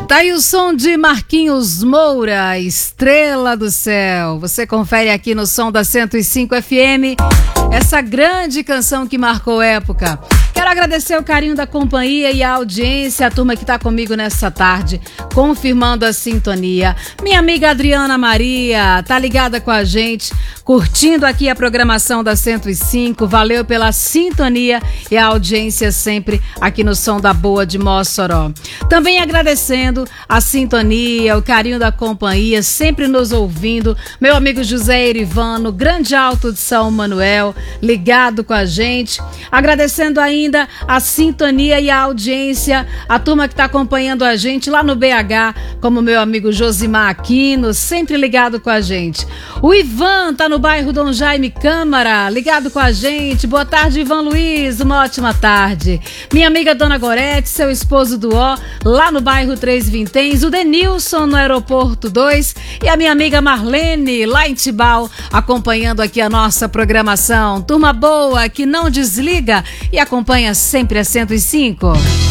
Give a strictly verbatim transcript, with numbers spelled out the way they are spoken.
Tá aí o som de Marquinhos Moura, Estrela do Céu. Você confere aqui no som da cento e cinco F M, essa grande canção que marcou época. Quero agradecer o carinho da companhia e a audiência, a turma que está comigo nessa tarde, confirmando a sintonia. Minha amiga Adriana Maria, tá ligada com a gente, curtindo aqui a programação da cento e cinco. Valeu pela sintonia e a audiência sempre aqui no Som da Boa de Mossoró. Também agradecendo a sintonia, o carinho da companhia, sempre nos ouvindo. Meu amigo José Erivano, Grande Alto de São Manuel, ligado com a gente. Agradecendo ainda a sintonia e a audiência, a turma que está acompanhando a gente lá no B H, como meu amigo Josimar Aquino, sempre ligado com a gente. O Ivan tá no bairro Dom Jaime Câmara, ligado com a gente. Boa tarde, Ivan Luiz, uma ótima tarde. Minha amiga Dona Gorete, seu esposo do Ó, lá no bairro Três Vinténs. O Denilson no Aeroporto dois e a minha amiga Marlene, lá em Tibau, acompanhando aqui a nossa programação. Turma boa que não desliga e acompanha sempre a cento e cinco.